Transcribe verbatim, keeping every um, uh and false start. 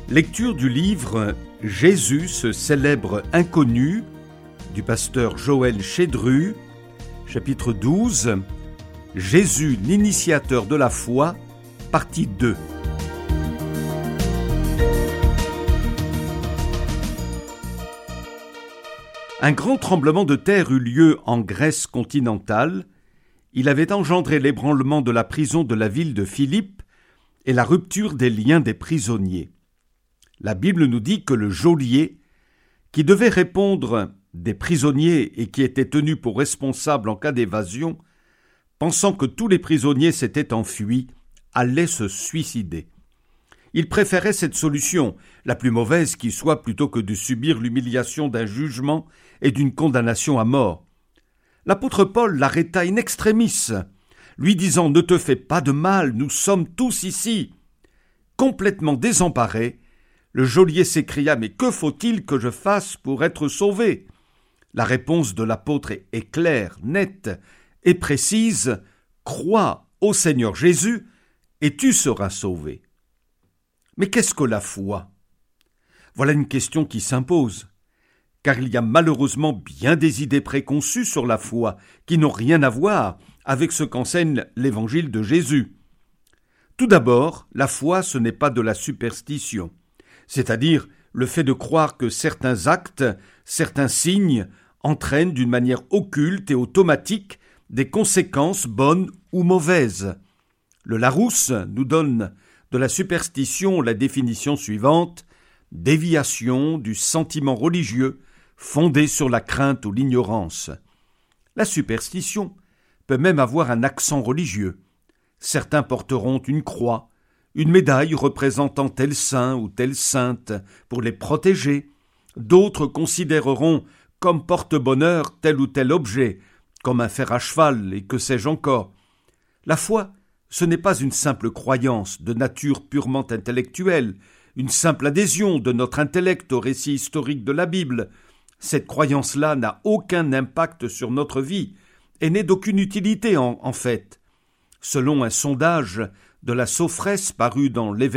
Lecture du livre « Jésus, ce célèbre inconnu » du pasteur Joël Chédru, chapitre douze, « Jésus, l'initiateur de la foi », partie deux. Un grand tremblement de terre eut lieu en Grèce continentale. Il avait engendré l'ébranlement de la prison de la ville de Philippe et la rupture des liens des prisonniers. La Bible nous dit que le geôlier, qui devait répondre des prisonniers et qui était tenu pour responsable en cas d'évasion, pensant que tous les prisonniers s'étaient enfuis, allait se suicider. Il préférait cette solution, la plus mauvaise qui soit, plutôt que de subir l'humiliation d'un jugement et d'une condamnation à mort. L'apôtre Paul l'arrêta in extremis, lui disant « Ne te fais pas de mal, nous sommes tous ici ». Complètement désemparé, le geôlier s'écria « Mais que faut-il que je fasse pour être sauvé ?» La réponse de l'apôtre est claire, nette et précise « Crois au Seigneur Jésus et tu seras sauvé ». Mais qu'est-ce que la foi ? Voilà une question qui s'impose, car il y a malheureusement bien des idées préconçues sur la foi qui n'ont rien à voir avec ce qu'enseigne l'évangile de Jésus. Tout d'abord, la foi, ce n'est pas de la superstition, c'est-à-dire le fait de croire que certains actes, certains signes entraînent d'une manière occulte et automatique des conséquences bonnes ou mauvaises. Le Larousse nous donne de la superstition la définition suivante: déviation du sentiment religieux fondé sur la crainte ou l'ignorance. La superstition peut même avoir un accent religieux. Certains porteront une croix, une médaille représentant tel saint ou telle sainte pour les protéger. D'autres considéreront comme porte-bonheur tel ou tel objet, comme un fer à cheval et que sais-je encore. La foi, ce n'est pas une simple croyance de nature purement intellectuelle, une simple adhésion de notre intellect au récit historique de la Bible. Cette croyance-là n'a aucun impact sur notre vie et n'est d'aucune utilité en, en fait. Selon un sondage de la Sophresse paru dans l'Évêque